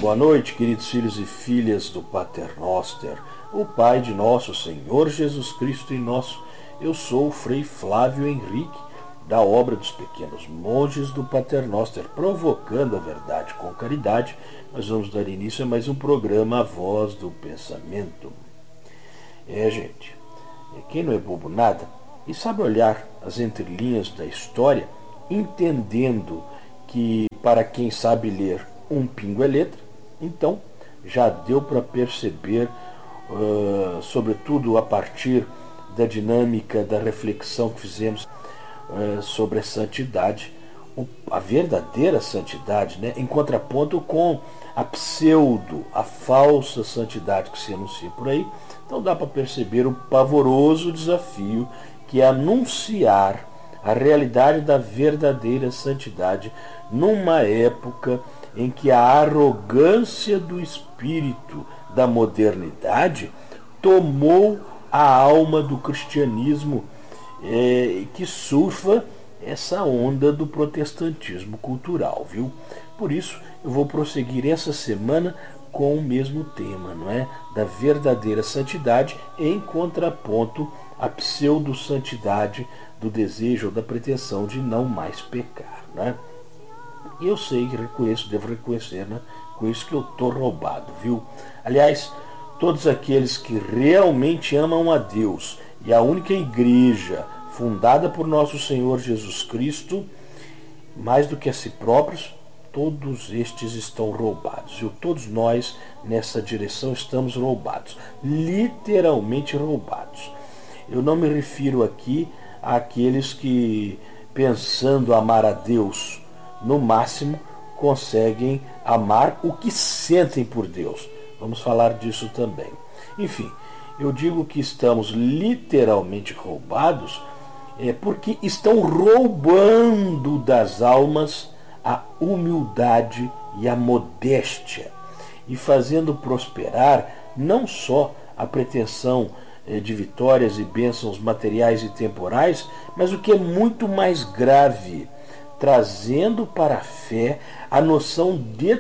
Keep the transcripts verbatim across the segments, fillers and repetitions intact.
Boa noite, queridos filhos e filhas do Pater Noster, o Pai de nosso Senhor Jesus Cristo e nosso. Eu sou o Frei Flávio Henrique, da obra dos Pequenos Monges do Pater Noster, provocando a verdade com caridade. Nós vamos dar início a mais um programa, A Voz do Pensamento. É, gente, quem não é bobo nada e sabe olhar as entrelinhas da história, entendendo que para quem sabe ler um pingo é letra, então já deu para perceber, uh, sobretudo a partir da dinâmica da reflexão que fizemos uh, sobre a santidade, a verdadeira santidade, né, em contraponto com a pseudo, a falsa santidade que se anuncia por aí. Então dá para perceber o pavoroso desafio que é anunciar a realidade da verdadeira santidade numa época em que a arrogância do espírito da modernidade tomou a alma do cristianismo, é, que surfa essa onda do protestantismo cultural, viu? Por isso eu vou prosseguir essa semana com o mesmo tema, não é? Da verdadeira santidade em contraponto à pseudo-santidade do desejo ou da pretensão de não mais pecar, né? E eu sei que reconheço, devo reconhecer, né, com isso que eu estou roubado, viu? Aliás, todos aqueles que realmente amam a Deus e a única igreja fundada por nosso Senhor Jesus Cristo, mais do que a si próprios, todos estes estão roubados. E todos nós, nessa direção, estamos roubados. Literalmente roubados. Eu não me refiro aqui àqueles que, pensando amar a Deus, no máximo, conseguem amar o que sentem por Deus. Vamos falar disso também. Enfim, eu digo que estamos literalmente roubados é porque estão roubando das almas a humildade e a modéstia, e fazendo prosperar não só a pretensão de vitórias e bênçãos materiais e temporais, mas o que é muito mais grave, trazendo para a fé a noção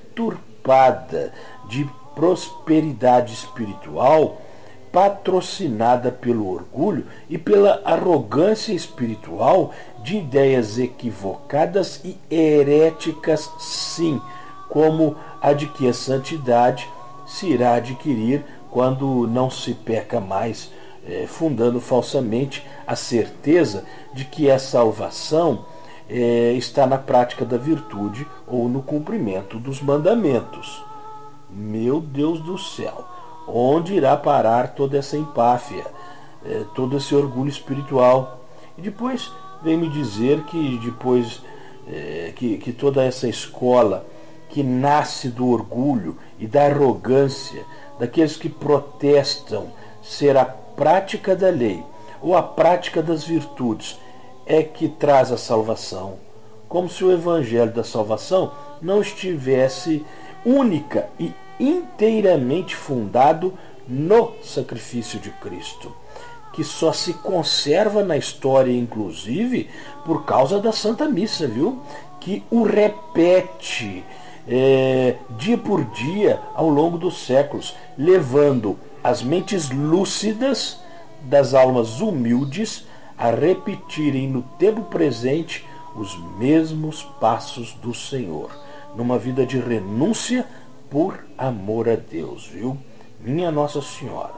deturpada de prosperidade espiritual, patrocinada pelo orgulho e pela arrogância espiritual de ideias equivocadas e heréticas, sim, como a de que a santidade se irá adquirir quando não se peca mais, eh, fundando falsamente a certeza de que a salvação eh, está na prática da virtude ou no cumprimento dos mandamentos. Meu Deus do céu! Onde irá parar toda essa empáfia, eh, todo esse orgulho espiritual? E depois vem me dizer que depois eh, que, que toda essa escola que nasce do orgulho e da arrogância daqueles que protestam ser a prática da lei ou a prática das virtudes é que traz a salvação, como se o evangelho da salvação não estivesse única e inteiramente fundado no sacrifício de Cristo, que só se conserva na história, inclusive, por causa da Santa Missa, viu? Que o repete é, dia por dia ao longo dos séculos, levando as mentes lúcidas das almas humildes a repetirem no tempo presente os mesmos passos do Senhor, numa vida de renúncia por amor a Deus, viu? Minha Nossa Senhora,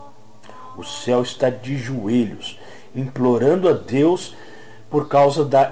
o céu está de joelhos, implorando a Deus por causa da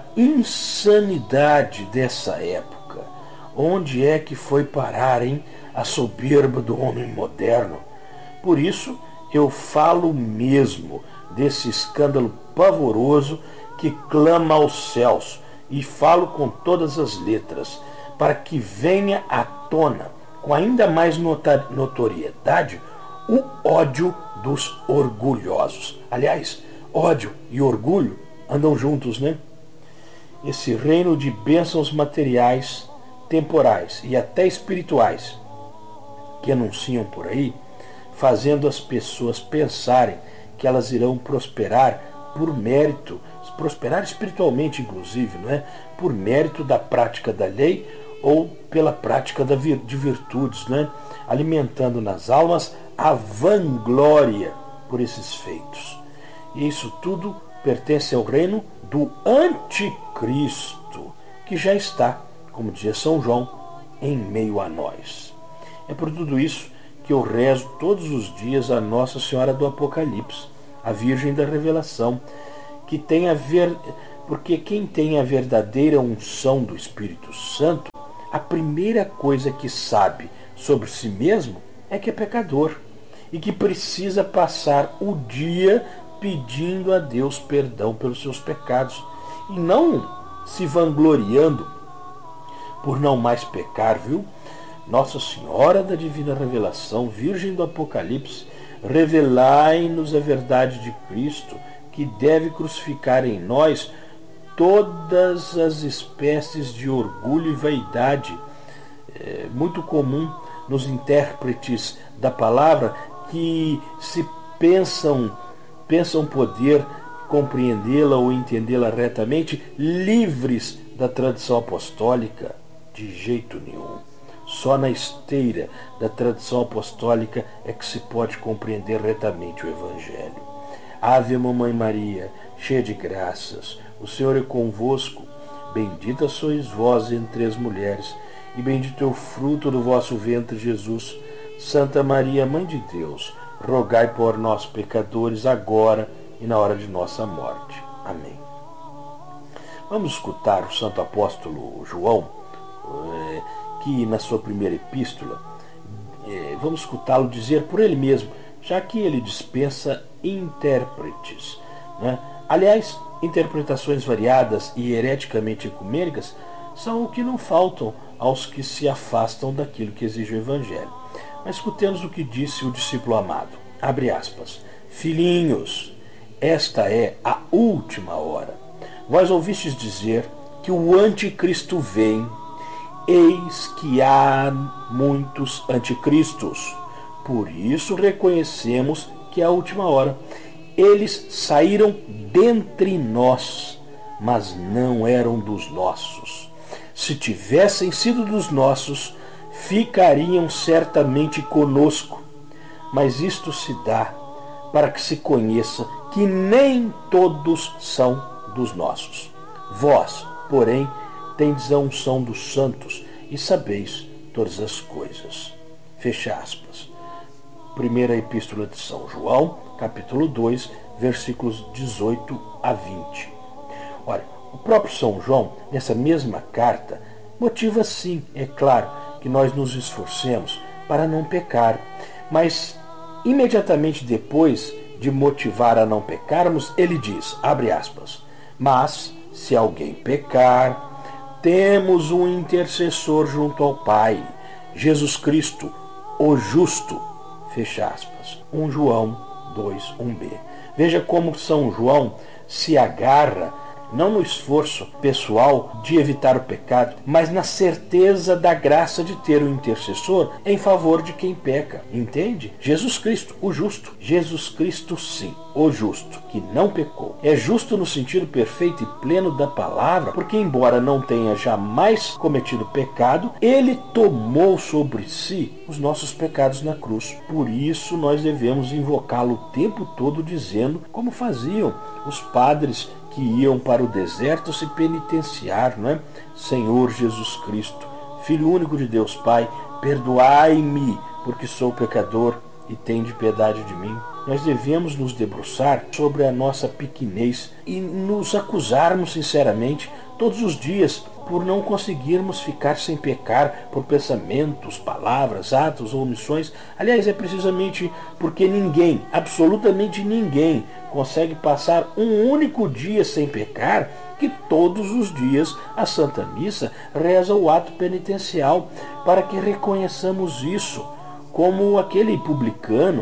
insanidade dessa época. Onde é que foi parar, hein, a soberba do homem moderno? Por isso, eu falo mesmo desse escândalo pavoroso que clama aos céus, e falo com todas as letras, para que venha à tona, com ainda mais notoriedade, o ódio dos orgulhosos. Aliás, ódio e orgulho andam juntos, né? Esse reino de bênçãos materiais, temporais e até espirituais que anunciam por aí, fazendo as pessoas pensarem que elas irão prosperar por mérito, prosperar espiritualmente inclusive, não é? Por mérito da prática da lei ou pela prática de virtudes, né? Alimentando nas almas a vanglória por esses feitos. E isso tudo pertence ao reino do anticristo, que já está, como dizia São João, em meio a nós. É por tudo isso que eu rezo todos os dias a Nossa Senhora do Apocalipse, a Virgem da Revelação, que tem a ver, porque quem tem a verdadeira unção do Espírito Santo, a primeira coisa que sabe sobre si mesmo é que é pecador e que precisa passar o dia pedindo a Deus perdão pelos seus pecados e não se vangloriando por não mais pecar, viu? Nossa Senhora da Divina Revelação, Virgem do Apocalipse, revelai-nos a verdade de Cristo, que deve crucificar em nós todas as espécies de orgulho e vaidade, é muito comum nos intérpretes da palavra, que se pensam, pensam poder compreendê-la ou entendê-la retamente, livres da tradição apostólica. De jeito nenhum. Só na esteira da tradição apostólica é que se pode compreender retamente o Evangelho. Ave Mamãe Maria, cheia de graças, o Senhor é convosco. Bendita sois vós entre as mulheres, e bendito é o fruto do vosso ventre, Jesus. Santa Maria, Mãe de Deus, rogai por nós, pecadores, agora e na hora de nossa morte. Amém. Vamos escutar o Santo Apóstolo João, que na sua primeira epístola, vamos escutá-lo dizer por ele mesmo, já que ele dispensa intérpretes, né? Aliás, interpretações variadas e hereticamente ecumênicas são o que não faltam aos que se afastam daquilo que exige o Evangelho. Mas escutemos o que disse o discípulo amado. Abre aspas. Filhinhos, esta é a última hora. Vós ouvistes dizer que o anticristo vem. Eis que há muitos anticristos. Por isso reconhecemos que é a última hora. Eles saíram dentre nós, mas não eram dos nossos. Se tivessem sido dos nossos, ficariam certamente conosco. Mas isto se dá para que se conheça que nem todos são dos nossos. Vós, porém, tendes a unção dos santos e sabeis todas as coisas. Fecha aspas. Primeira Epístola de São João, capítulo dois, versículos dezoito a vinte. Olha, o próprio São João, nessa mesma carta, motiva sim, é claro, que nós nos esforcemos para não pecar. Mas, imediatamente depois de motivar a não pecarmos, ele diz, abre aspas, mas, se alguém pecar, temos um intercessor junto ao Pai, Jesus Cristo, o justo. Fecha aspas. um João dois, um b. Veja como São João se agarra não no esforço pessoal de evitar o pecado, mas na certeza da graça de ter um intercessor em favor de quem peca. Entende? Jesus Cristo, o justo. Jesus Cristo, sim, o justo, que não pecou. É justo no sentido perfeito e pleno da palavra, porque embora não tenha jamais cometido pecado, ele tomou sobre si os nossos pecados na cruz. Por isso nós devemos invocá-lo o tempo todo dizendo, como faziam os padres que iam para o deserto se penitenciar, não é? Senhor Jesus Cristo, Filho único de Deus Pai, perdoai-me, porque sou pecador e tende piedade de mim. Nós devemos nos debruçar sobre a nossa pequenez e nos acusarmos sinceramente todos os dias por não conseguirmos ficar sem pecar por pensamentos, palavras, atos ou omissões. Aliás, é precisamente porque ninguém, absolutamente ninguém, consegue passar um único dia sem pecar que todos os dias a Santa Missa reza o ato penitencial para que reconheçamos isso, como aquele publicano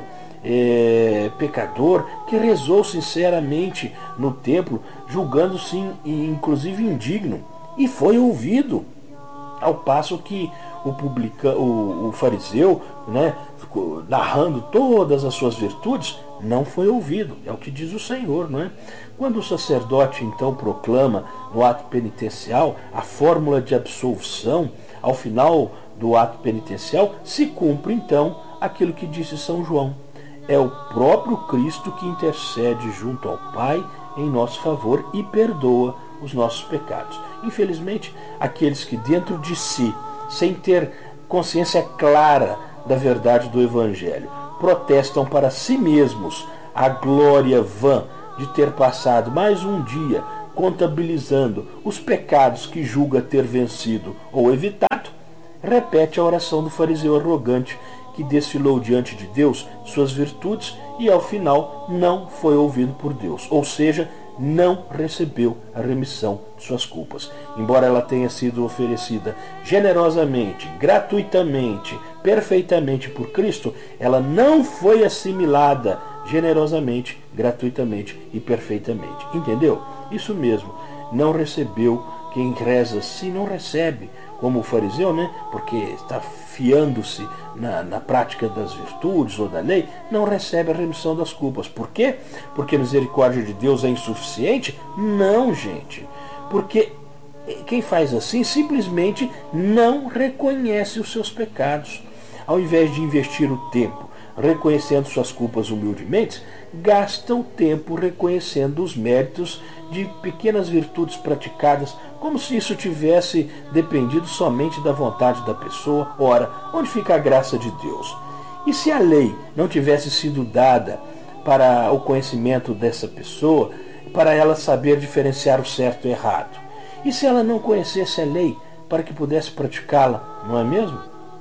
É, pecador que rezou sinceramente no templo, julgando-se inclusive indigno, e foi ouvido, ao passo que o, publica, o, o fariseu, né, narrando todas as suas virtudes, não foi ouvido. É o que diz o Senhor, não é? Quando o sacerdote então proclama no ato penitencial a fórmula de absolvição, ao final do ato penitencial, se cumpre então aquilo que disse São João. É o próprio Cristo que intercede junto ao Pai em nosso favor e perdoa os nossos pecados. Infelizmente, aqueles que dentro de si, sem ter consciência clara da verdade do Evangelho, protestam para si mesmos a glória vã de ter passado mais um dia contabilizando os pecados que julga ter vencido ou evitado, repete a oração do fariseu arrogante que desfilou diante de Deus suas virtudes e ao final não foi ouvido por Deus, ou seja, não recebeu a remissão de suas culpas. Embora ela tenha sido oferecida generosamente, gratuitamente, perfeitamente por Cristo, ela não foi assimilada generosamente, gratuitamente e perfeitamente. Entendeu? Isso mesmo, não recebeu. Quem reza assim não recebe, como o fariseu, né? Porque está fiando-se na, na prática das virtudes ou da lei, não recebe a remissão das culpas. Por quê? Porque a misericórdia de Deus é insuficiente? Não, gente. Porque quem faz assim simplesmente não reconhece os seus pecados. Ao invés de investir o tempo reconhecendo suas culpas humildemente, gasta o tempo reconhecendo os méritos de pequenas virtudes praticadas, como se isso tivesse dependido somente da vontade da pessoa. Ora, onde fica a graça de Deus? E se a lei não tivesse sido dada para o conhecimento dessa pessoa, para ela saber diferenciar o certo e o errado? E se ela não conhecesse a lei para que pudesse praticá-la, não é mesmo?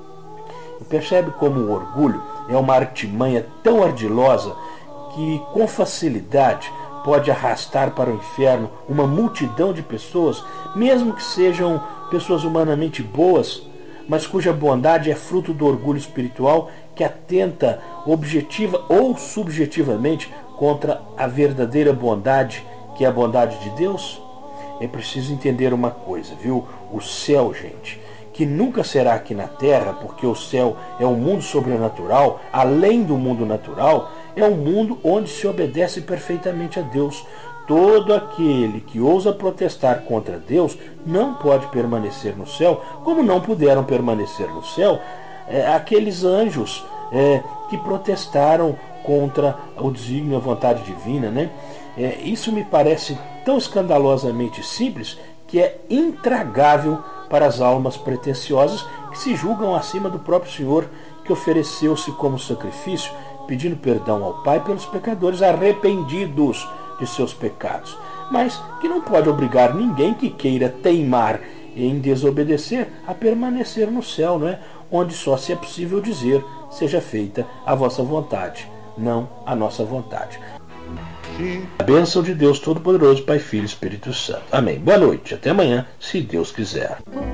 E percebe como o orgulho é uma artimanha tão ardilosa que, com facilidade, pode arrastar para o inferno uma multidão de pessoas, mesmo que sejam pessoas humanamente boas, mas cuja bondade é fruto do orgulho espiritual que atenta objetiva ou subjetivamente contra a verdadeira bondade, que é a bondade de Deus? É preciso entender uma coisa, viu? O céu, gente, que nunca será aqui na terra, porque o céu é um mundo sobrenatural, além do mundo natural, é um mundo onde se obedece perfeitamente a Deus. Todo aquele que ousa protestar contra Deus não pode permanecer no céu, como não puderam permanecer no céu é, aqueles anjos é, que protestaram contra o desígnio e a vontade divina, né? É, isso me parece tão escandalosamente simples que é intragável para as almas pretensiosas que se julgam acima do próprio Senhor, que ofereceu-se como sacrifício, pedindo perdão ao Pai pelos pecadores arrependidos de seus pecados, mas que não pode obrigar ninguém que queira teimar em desobedecer a permanecer no céu, não é? Onde só se é possível dizer: seja feita a vossa vontade, não a nossa vontade. A bênção de Deus Todo-Poderoso, Pai, Filho e Espírito Santo. Amém. Boa noite. Até amanhã, se Deus quiser.